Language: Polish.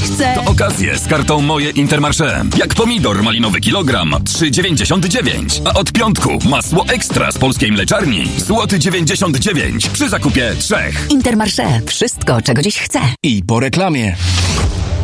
chce. To okazje z kartą Moje Intermarché. Jak pomidor malinowy kilogram 3,99. A od piątku masło ekstra z polskiej mleczarni złoty 99 przy zakupie 3. Intermarché. Wszystko, czego dziś chce. I po reklamie.